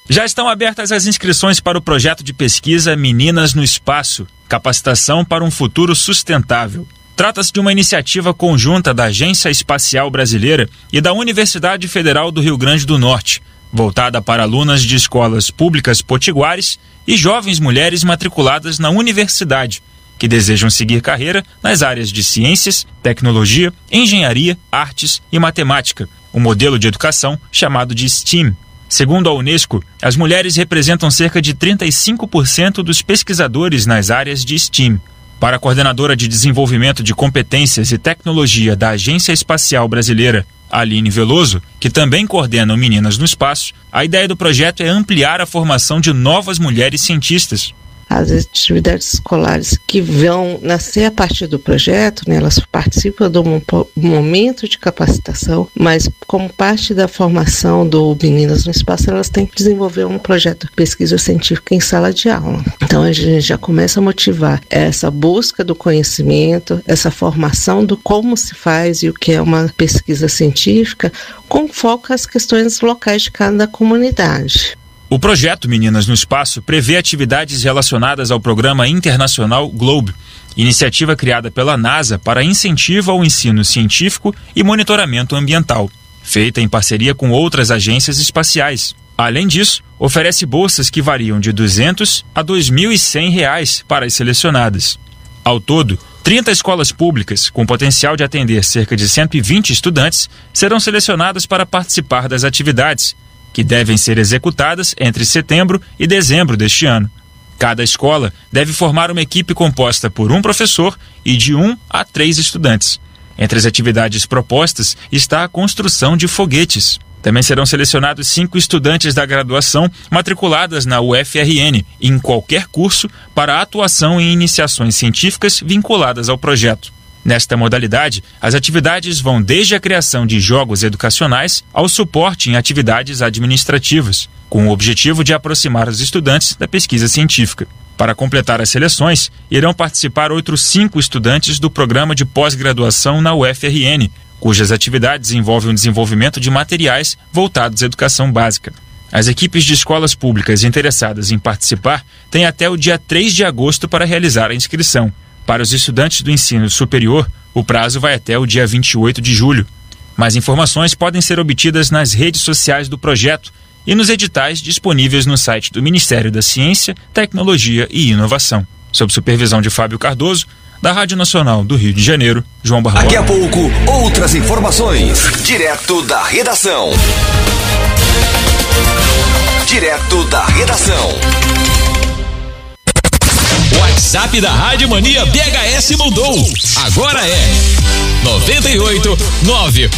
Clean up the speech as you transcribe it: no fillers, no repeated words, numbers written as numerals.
Já estão abertas as inscrições para o projeto de pesquisa Meninas no Espaço, capacitação para um futuro sustentável. Trata-se de uma iniciativa conjunta da Agência Espacial Brasileira e da Universidade Federal do Rio Grande do Norte, voltada para alunas de escolas públicas potiguares e jovens mulheres matriculadas na universidade, que desejam seguir carreira nas áreas de ciências, tecnologia, engenharia, artes e matemática, um modelo de educação chamado de STEAM. Segundo a Unesco, as mulheres representam cerca de 35% dos pesquisadores nas áreas de STEAM. Para a coordenadora de desenvolvimento de competências e tecnologia da Agência Espacial Brasileira, Aline Veloso, que também coordena o Meninas no Espaço, a ideia do projeto é ampliar a formação de novas mulheres cientistas. As atividades escolares que vão nascer a partir do projeto, né, elas participam de um momento de capacitação, mas como parte da formação do Meninas no Espaço, elas têm que desenvolver um projeto de pesquisa científica em sala de aula. Então a gente já começa a motivar essa busca do conhecimento, essa formação do como se faz e o que é uma pesquisa científica, com foco às questões locais de cada comunidade. O projeto Meninas no Espaço prevê atividades relacionadas ao programa internacional GLOBE, iniciativa criada pela NASA para incentivo ao ensino científico e monitoramento ambiental, feita em parceria com outras agências espaciais. Além disso, oferece bolsas que variam de R$ 200 a R$ 2.100 para as selecionadas. Ao todo, 30 escolas públicas, com potencial de atender cerca de 120 estudantes, serão selecionadas para participar das atividades, que devem ser executadas entre setembro e dezembro deste ano. Cada escola deve formar uma equipe composta por um professor e de 1 a 3 estudantes. Entre as atividades propostas está a construção de foguetes. Também serão selecionados 5 estudantes da graduação matriculadas na UFRN em qualquer curso para atuação em iniciações científicas vinculadas ao projeto. Nesta modalidade, as atividades vão desde a criação de jogos educacionais ao suporte em atividades administrativas, com o objetivo de aproximar os estudantes da pesquisa científica. Para completar as seleções, irão participar outros 5 estudantes do programa de pós-graduação na UFRN, cujas atividades envolvem o desenvolvimento de materiais voltados à educação básica. As equipes de escolas públicas interessadas em participar têm até o dia 3 de agosto para realizar a inscrição. Para os estudantes do ensino superior, o prazo vai até o dia 28 de julho. Mais informações podem ser obtidas nas redes sociais do projeto e nos editais disponíveis no site do Ministério da Ciência, Tecnologia e Inovação. Sob supervisão de Fábio Cardoso, da Rádio Nacional do Rio de Janeiro, João Barbosa. Daqui a pouco, outras informações, direto da redação. Direto da redação. O WhatsApp da Rádio Mania BHS mudou. Agora é 98 9